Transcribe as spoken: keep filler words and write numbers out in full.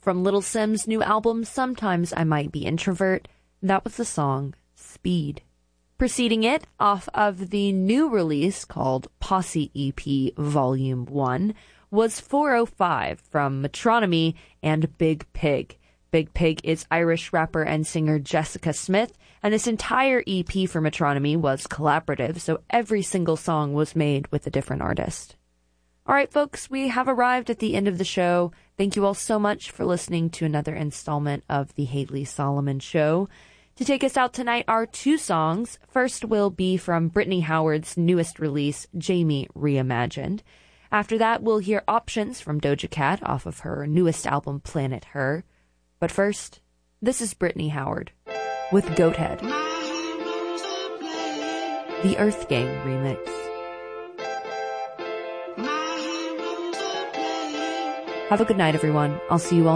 From Little Sim's new album, Sometimes I Might Be Introvert, that was the song Speed. Preceding it, off of the new release called Posse E P Volume one, was four oh five from Metronomy and Big Pig. Big Pig is Irish rapper and singer Jessica Smith, and this entire E P for Metronomy was collaborative, so every single song was made with a different artist. All right, folks, we have arrived at the end of the show. Thank you all so much for listening to another installment of the Haley Solomon Show. To take us out tonight are two songs. First will be from Brittany Howard's newest release, Jamie Reimagined. After that, we'll hear Options from Doja Cat off of her newest album, Planet Her. But first, this is Brittany Howard with Goathead, the Earth Gang remix. Have a good night, everyone. I'll see you all